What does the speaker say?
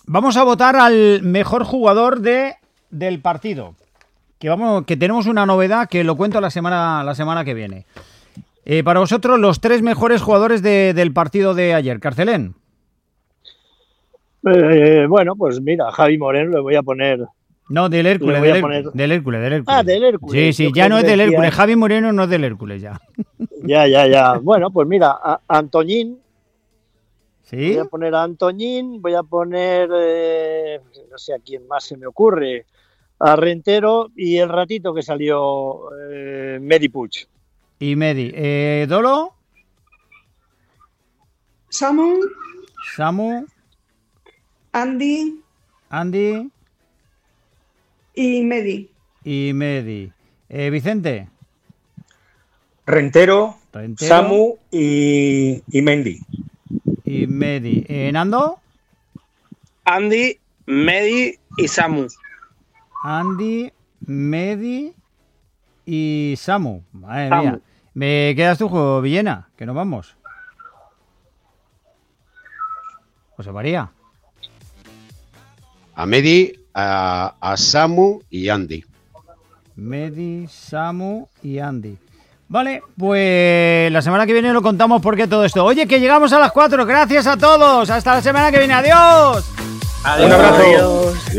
vamos a votar al mejor jugador del partido. Que tenemos una novedad que lo cuento la semana que viene. Para vosotros, los 3 mejores jugadores del partido de ayer. Carcelén. Bueno, pues mira, Javi Moreno le voy a poner... No, del Hércules. Del Hércules. Ah, del Hércules. Sí, ya no es del Hércules. Javi Moreno no es del Hércules ya. Ya. Bueno, pues mira, Antoñín. ¿Sí? Voy a poner a Antoñín, voy a poner, no sé a quién más se me ocurre, a Rentero y el ratito que salió Medi Puig. Y Medi. ¿Dolo? Samu. Andy. Y Medi. Vicente. Rentero, Samu y Mendy. Y Medi. ¿Nando? Andy, Medi y Samu. Andy, Medi y Samu. Madre mía. ¿Me quedas tú, Villena? Que nos vamos. José María. A Medi, a Samu y Andy. Medi, Samu y Andy. Vale, pues la semana que viene lo contamos por qué todo esto. Oye, que llegamos a las 4. Gracias a todos. Hasta la semana que viene. Adiós. Un abrazo. Adiós.